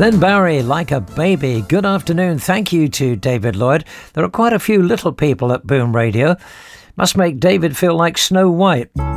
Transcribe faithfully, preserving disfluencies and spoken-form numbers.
Then Barry, Like a Baby. Good afternoon. Thank you to David Lloyd. There are quite a few little people at Boom Radio. Must make David feel like Snow White.